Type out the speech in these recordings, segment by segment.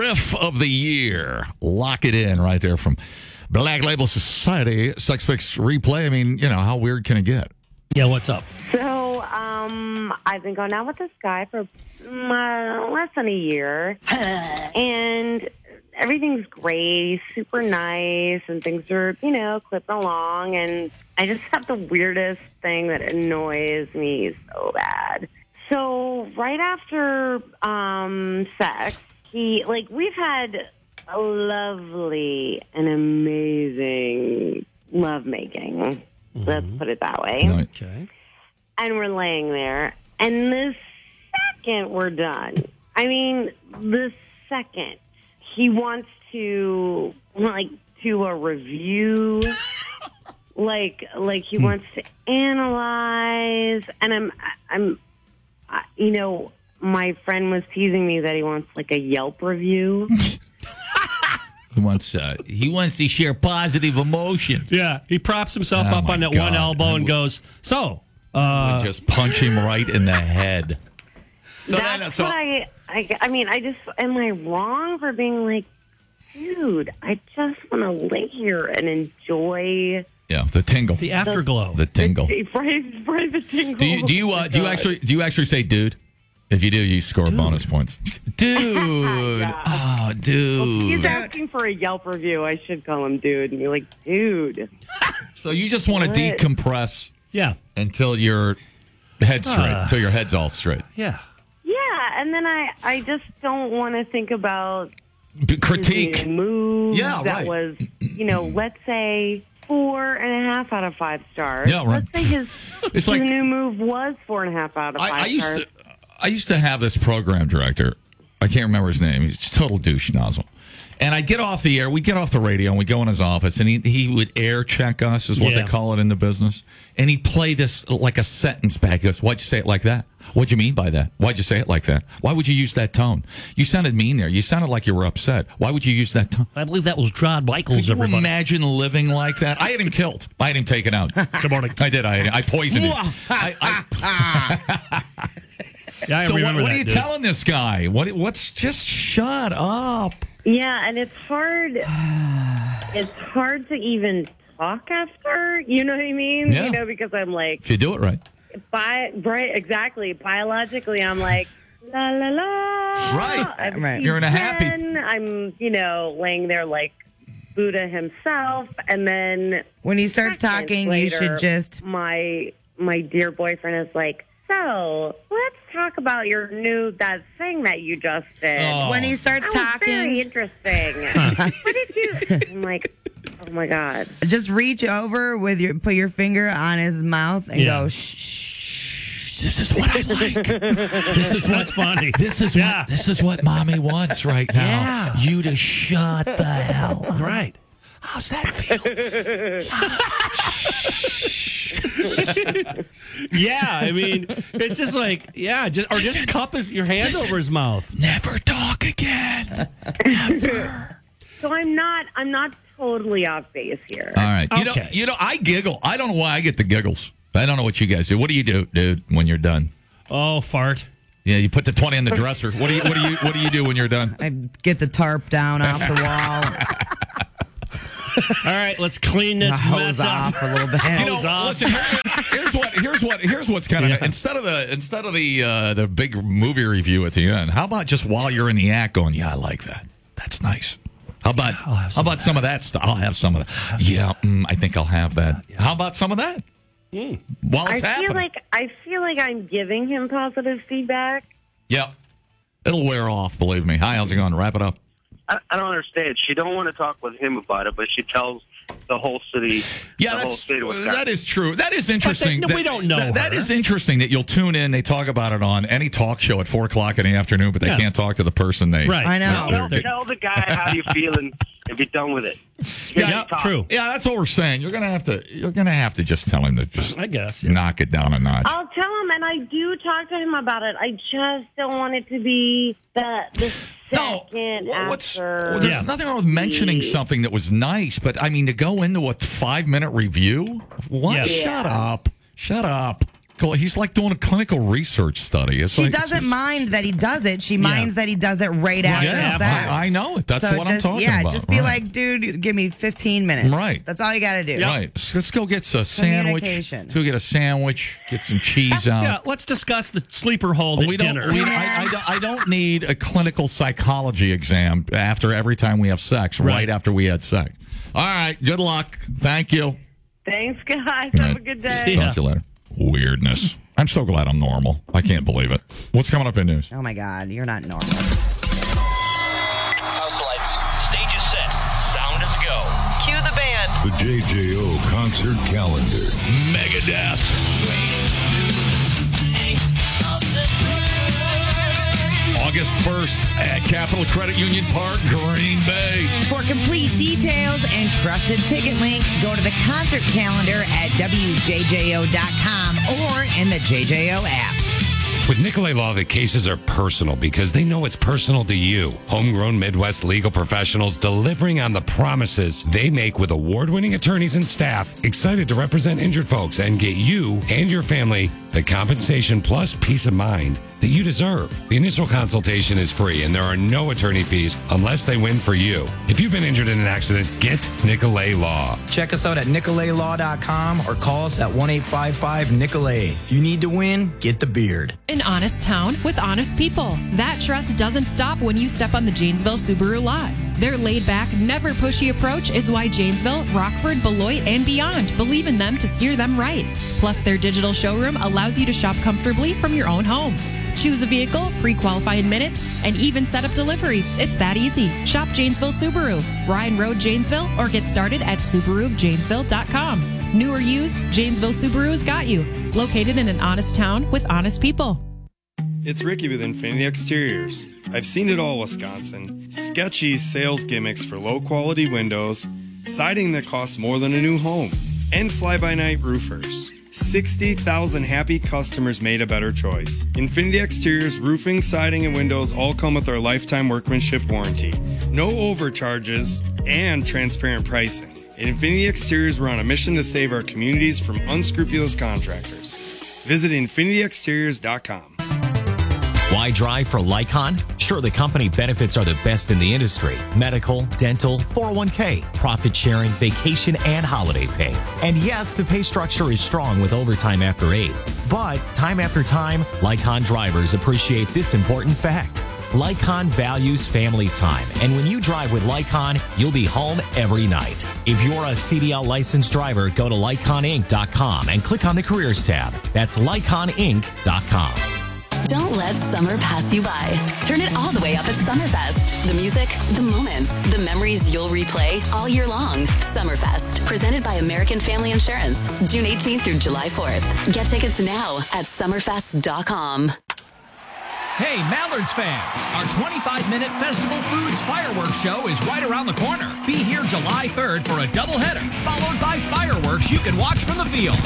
riff of the year. Lock it in right there from Black Label Society. Sex Fix Replay. I mean, how weird can it get? Yeah, what's up? So, I've been going out with this guy for less than a year, and everything's great. He's super nice, and things are, clipping along, and I just have the weirdest thing that annoys me so bad. So, right after sex, we've had a lovely and amazing lovemaking. Let's put it that way. Okay. And we're laying there. And the second we're done, the second he wants to, do a review, he wants to analyze. And my friend was teasing me that he wants, a Yelp review. He wants to share positive emotions. Yeah, he props himself up on that one elbow and goes, so. Just punch him right in the head. That's what am I wrong for being like, dude, I just want to lay here and enjoy. Yeah, the tingle. The afterglow. The tingle. The tingle. Do you actually say dude? If you do, you score bonus points. Dude. Oh, dude. Well, he's asking for a Yelp review. I should call him dude and be like, dude. So you just want to decompress until your head's straight, until your head's all straight. Yeah. Yeah, and then I just don't want to think about critique moves. Yeah, that was, let's say 4.5 out of 5 stars. Yeah, right. Let's say his new move was 4.5 out of 5 stars. I used to have this program director. I can't remember his name. He's a total douche nozzle. And I get off the air. We get off the radio, and we go in his office, and he would air check us, is what they call it in the business. And he'd play this like a sentence back. He goes, why'd you say it like that? What'd you mean by that? Why'd you say it like that? Why would you use that tone? You sounded mean there. You sounded like you were upset. Why would you use that tone? I believe that was John Michaels. Could you imagine living like that? I had him killed. I had him taken out. Good morning. I did. I poisoned him. Yeah, I remember what that, are you telling this guy? What's just shut up? Yeah, and it's hard. It's hard to even talk after. You know what I mean? Yeah. Because I'm like, if you do it right. Right, exactly. Biologically, I'm like, la la la. Right. You're in a happy. I'm, laying there like Buddha himself, and then when he starts talking, later, you should just. My dear boyfriend is like, so let's talk about that thing that you just did. Oh. When he starts talking, very interesting. What did you? I'm like, oh my god! Just reach over put your finger on his mouth and go shh. This is what I like. This is what's funny. This is what mommy wants right now. Yeah. You to shut the hell up. Right. How's that feel? Yeah, it's just like, just cup your hand over his mouth. Never talk again. Never. So I'm not totally off base here. All right. Okay. I giggle. I don't know why I get the giggles. I don't know what you guys do. What do you do, dude, when you're done? Oh, fart. Yeah, you put the 20 in the dresser. What do you do when you're done? I get the tarp down off the wall. All right, let's clean this mess off up a little bit. Listen, here's what's kind of instead of the big movie review at the end. How about just while you're in the act going, yeah, I like that. That's nice. How about some of that stuff? I'll have some of that. Yeah, I think I'll have that. How about some of that? While it's happening. I feel like I'm giving him positive feedback. Yep. It'll wear off, believe me. Hi, how's it going? Wrap it up. I don't understand. She don't want to talk with him about it, but she tells the whole city. Yeah, whole state of Wisconsin. that is true. That is interesting. We don't know. That is interesting that you'll tune in. They talk about it on any talk show at 4:00 in the afternoon, but they can't talk to the person they. Right. I know. Tell the guy how you feel and be done with it. Yeah, true. Yeah, that's what we're saying. You're gonna have to just tell him to just. I guess knock it down a notch. I'll tell him, and I do talk to him about it. I just don't want it to be the second after. There's nothing wrong with mentioning something that was nice, but to go into a 5-minute review? What? Yeah. Shut up. He's like doing a clinical research study. It's She like, doesn't mind that he does it. She minds that he does it right after yeah, sex. I know it. That's So what I'm talking yeah, about. just be Right. like, dude, give me 15 minutes. Right. That's all you got to do. Right. Let's go get a sandwich. Let's go get a sandwich. Get some cheese out. Yeah, let's discuss the sleeper hold at dinner. I don't need a clinical psychology exam after every time we have sex. Right after we had sex. All right. Good luck. Thank you. Thanks, guys. Have a good day. Talk to you later. Weirdness. I'm so glad I'm normal. I can't believe it. What's coming up in news? Oh, my God. You're not normal. House lights. Stage is set. Sound is go. Cue the band. The JJO concert calendar. Megadeth. August 1st at Capital Credit Union Park, Green Bay. For complete details and trusted ticket link, go to the concert calendar at WJJO.com or in the JJO app. With Nicolay Law, the cases are personal because they know it's personal to you. Homegrown Midwest legal professionals delivering on the promises they make with award-winning attorneys and staff excited to represent injured folks and get you and your family the compensation plus peace of mind that you deserve. The initial consultation is free and there are no attorney fees unless they win for you. If you've been injured in an accident, get Nicolay Law. Check us out at nicolaylaw.com or call us at 1-855-NICOLAY. If you need to win, get the beard. An honest town with honest people. That trust doesn't stop when you step on the Janesville Subaru lot. Their laid-back, never pushy approach is why Janesville, Rockford, Beloit, and beyond believe in them to steer them right. Plus, their digital showroom allows you to shop comfortably from your own home. Choose a vehicle, pre-qualify in minutes, and even set up delivery. It's that easy. Shop Janesville Subaru, Ryan Road, Janesville, or get started at SubaruofJanesville.com. New or used, Janesville Subaru has got you. Located in an honest town with honest people. It's Ricky with Infinity Exteriors. I've seen it all, Wisconsin. Sketchy sales gimmicks for low-quality windows, siding that costs more than a new home, and fly-by-night roofers. 60,000 happy customers made a better choice. Infinity Exteriors roofing, siding, and windows all come with our lifetime workmanship warranty. No overcharges and transparent pricing. At Infinity Exteriors, we're on a mission to save our communities from unscrupulous contractors. Visit infinityexteriors.com. Why drive for Lycon? Sure, the company benefits are the best in the industry. Medical, dental, 401k, profit sharing, vacation, and holiday pay. And yes, the pay structure is strong with overtime after 8. But time after time, Lycon drivers appreciate this important fact. Lycon values family time, and when you drive with Lycon, you'll be home every night. If you're a CDL licensed driver, go to LyconInc.com and click on the Careers tab. That's LyconInc.com. Don't let summer pass you by. Turn it all the way up at Summerfest. The music, the moments, the memories you'll replay all year long. Summerfest, presented by American Family Insurance. June 18th through July 4th. Get tickets now at summerfest.com. Hey, Mallards fans! Our 25-minute Festival Foods fireworks show is right around the corner. Be here July 3rd for a doubleheader, followed by fireworks you can watch from the field.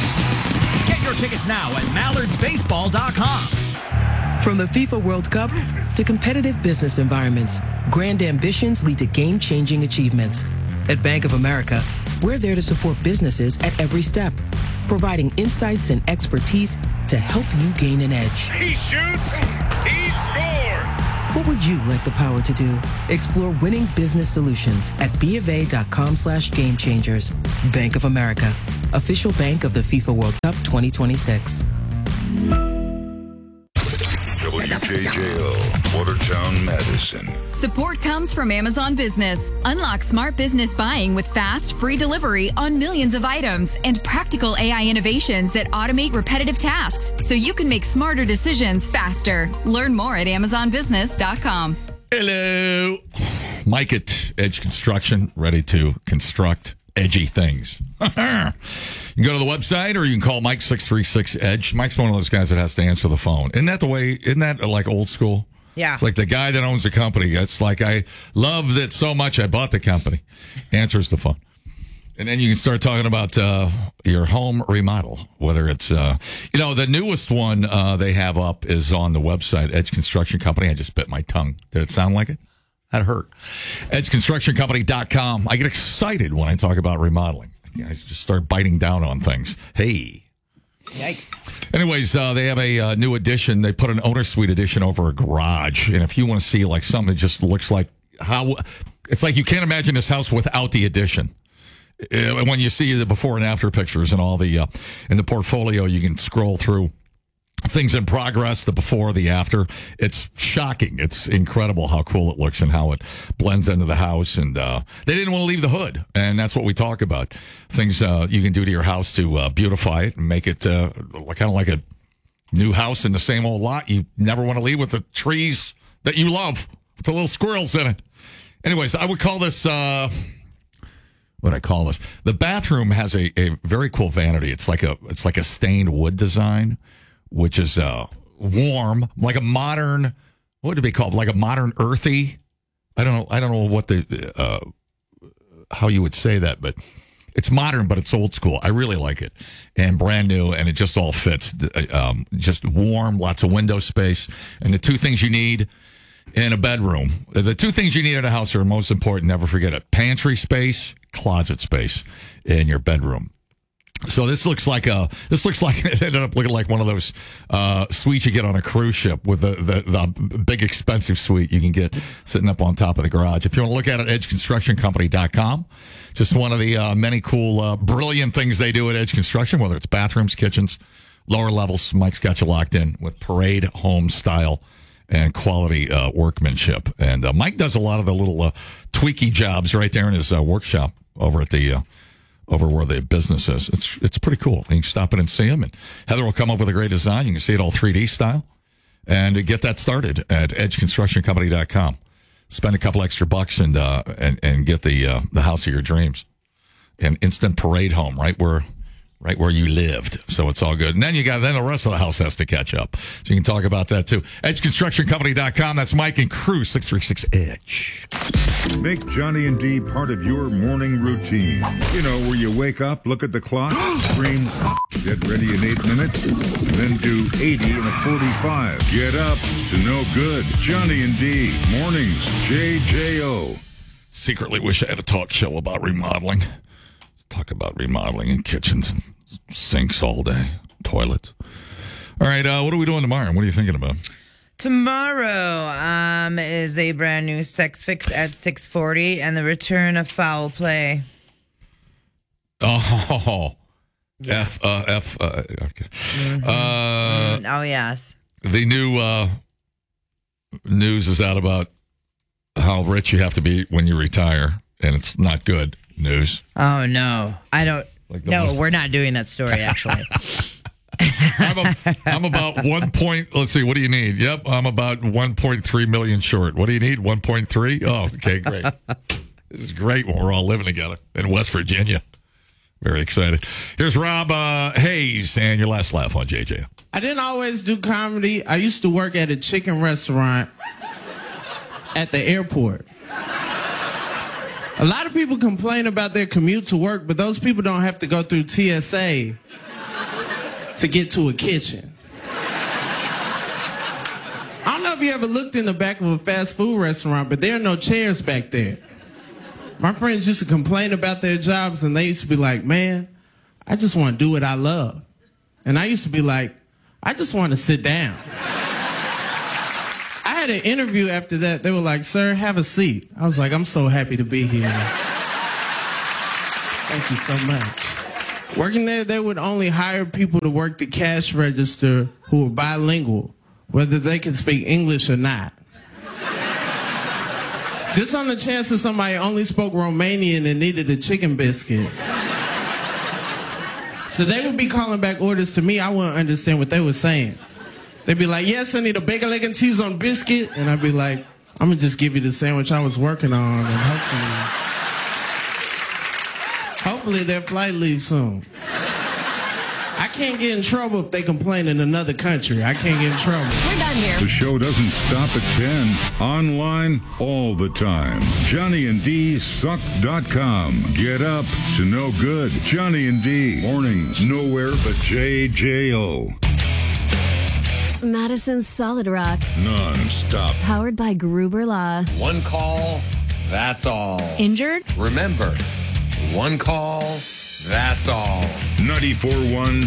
Get your tickets now at mallardsbaseball.com. From the FIFA World Cup to competitive business environments, grand ambitions lead to game-changing achievements. At Bank of America, we're there to support businesses at every step, providing insights and expertise to help you gain an edge. He shoots, he scores! What would you like the power to do? Explore winning business solutions at BofA.com/gamechangers. Bank of America, official bank of the FIFA World Cup 2026. WJJO, Watertown, Madison. Support comes from Amazon Business. Unlock smart business buying with fast, free delivery on millions of items and practical AI innovations that automate repetitive tasks so you can make smarter decisions faster. Learn more at AmazonBusiness.com. Hello. Mike at Edge Construction, ready to construct edgy things. You can go to the website or you can call Mike 636-EDGE. Mike's one of those guys that has to answer the phone. Isn't that like old school? Yeah. It's like the guy that owns the company. It's like, I love it so much I bought the company. Answers the phone. And then you can start talking about your home remodel, whether it's, the newest one they have up is on the website, Edge Construction Company. I just bit my tongue. Did it sound like it? That hurt. EdgeConstructionCompany.com. I get excited when I talk about remodeling. I just start biting down on things. Hey, Yikes. Anyways, they have a new addition. They put an owner suite addition over a garage. And if you want to see like something that just looks like it's like you can't imagine this house without the addition. When you see the before and after pictures and all the in the portfolio, you can scroll through things in progress, the before, the after. It's shocking. It's incredible how cool it looks and how it blends into the house. And they didn't want to leave the hood. And that's what we talk about. Things you can do to your house to beautify it and make it kind of like a new house in the same old lot. You never want to leave with the trees that you love with the little squirrels in it. Anyways, I would call this... what I call this. The bathroom has a very cool vanity. It's like a stained wood design, which is warm, like a modern. What would it be called? Like a modern earthy. I don't know what the how you would say that, but it's modern, but it's old school. I really like it, and brand new, and it just all fits. Just warm, lots of window space, and the two things you need in a bedroom. The two things you need in a house are most important. Never forget it: pantry space, closet space in your bedroom. So this looks like it ended up looking like one of those suites you get on a cruise ship with the big expensive suite you can get sitting up on top of the garage. If you want to look at it, edgeconstructioncompany.com. Just one of the many cool, brilliant things they do at Edge Construction, whether it's bathrooms, kitchens, lower levels. Mike's got you locked in with Parade Home style and quality workmanship. And Mike does a lot of the little tweaky jobs right there in his workshop over at the over where the business is. It's pretty cool. You can stop in and see him. And Heather will come up with a great design. You can see it all 3D style. And get that started at edgeconstructioncompany.com. Spend a couple extra bucks and get the house of your dreams. An instant Parade Home right where you lived. So it's all good. And then then the rest of the house has to catch up. So you can talk about that too. EdgeConstructionCompany.com. That's Mike and Crew, 636-EDGE. Make Johnny and D part of your morning routine. You know, where you wake up, look at the clock, scream, get ready in 8 minutes, then do 80 in a 45. Get up to no good. Johnny and D, mornings, JJO. Secretly wish I had a talk show about remodeling. Talk about remodeling in kitchens and sinks all day, toilets. All right, what are we doing tomorrow? What are you thinking about? Tomorrow is a brand new Sex Fix at 6:40 and the return of Foul Play. Oh, yeah. Okay. Oh, yes. The new news is out about how rich you have to be when you retire, and it's not good news. Oh, no. I don't. No, we're not doing that story, actually. I'm about 1 point. Let's see. What do you need? Yep. I'm about 1.3 million short. What do you need? 1.3? Oh, okay. Great. This is great when we're all living together in West Virginia. Very excited. Here's Rob Hayes and your last laugh on JJ. I didn't always do comedy. I used to work at a chicken restaurant at the airport. A lot of people complain about their commute to work, but those people don't have to go through TSA to get to a kitchen. I don't know if you ever looked in the back of a fast food restaurant, but there are no chairs back there. My friends used to complain about their jobs, and they used to be like, man, I just want to do what I love. And I used to be like, I just want to sit down. I had an interview after that. They were like, sir, have a seat. I was like, I'm so happy to be here. Thank you so much. Working there, they would only hire people to work the cash register who were bilingual, whether they could speak English or not. Just on the chance that somebody only spoke Romanian and needed a chicken biscuit. So they would be calling back orders to me. I wouldn't understand what they were saying. They'd be like, yes, I need a bacon, egg, and cheese on biscuit. And I'd be like, I'm going to just give you the sandwich I was working on. And hopefully their flight leaves soon. I can't get in trouble if they complain in another country. I can't get in trouble. We're done here. The show doesn't stop at 10. Online all the time. JohnnyandDSuck.com. Get up to no good. Johnny and D. Mornings nowhere but JJO. Madison's Solid Rock. Non-stop. Powered by Gruber Law. One call, that's all. Injured? Remember, one call, that's all. 94.1